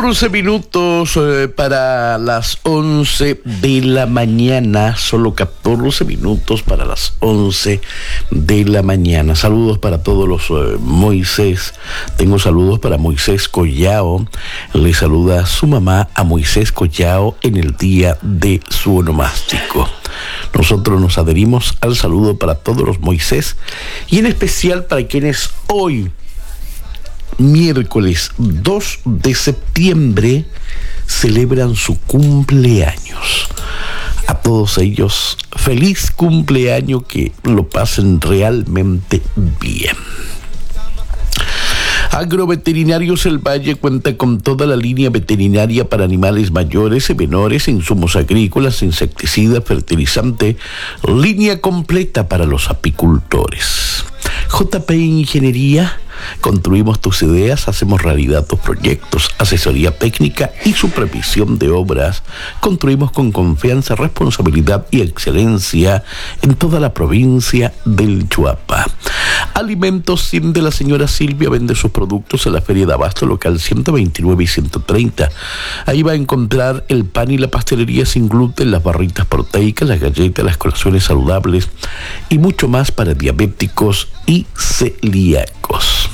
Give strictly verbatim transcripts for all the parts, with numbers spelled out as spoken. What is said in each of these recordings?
catorce minutos eh, para las once de la mañana, solo catorce minutos para las once de la mañana. Saludos para todos los eh, Moisés. Tengo saludos para Moisés Collao. Le saluda su mamá a Moisés Collao en el día de su onomástico. Nosotros nos adherimos al saludo para todos los Moisés y en especial para quienes hoy, miércoles dos de septiembre, celebran su cumpleaños. A todos ellos, feliz cumpleaños, que lo pasen realmente bien. Agroveterinarios El Valle cuenta con toda la línea veterinaria para animales mayores y menores, insumos agrícolas, insecticidas, fertilizante, línea completa para los apicultores. J P Ingeniería, construimos tus ideas, hacemos realidad tus proyectos, asesoría técnica y supervisión de obras. Construimos con confianza, responsabilidad y excelencia en toda la provincia del Chuapa. Alimentos Cien de la señora Silvia vende sus productos en la Feria de Abasto local ciento veintinueve y ciento treinta. Ahí va a encontrar el pan y la pastelería sin gluten, las barritas proteicas, las galletas, las colaciones saludables y mucho más para diabéticos y celíacos.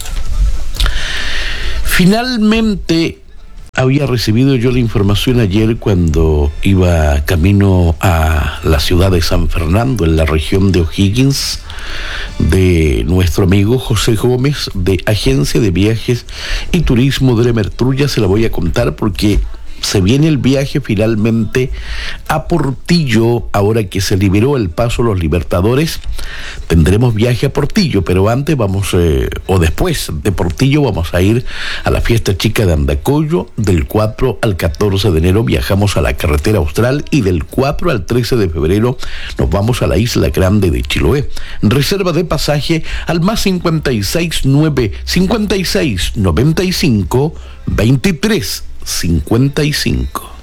Finalmente, había recibido yo la información ayer cuando iba camino a la ciudad de San Fernando, en la región de O'Higgins, de nuestro amigo José Gómez, de Agencia de Viajes y Turismo de la Mertrulla. Se la voy a contar porque se viene el viaje finalmente a Portillo. Ahora que se liberó el paso a los Libertadores, tendremos viaje a Portillo, pero antes vamos, eh, o después de Portillo, vamos a ir a la fiesta chica de Andacollo. Del cuatro al catorce de enero viajamos a la carretera austral y del cuatro al trece de febrero nos vamos a la isla grande de Chiloé. Reserva de pasaje al más cincuenta y seis nueve cincuenta y seis noventa y cinco veintitrés cincuenta y cinco.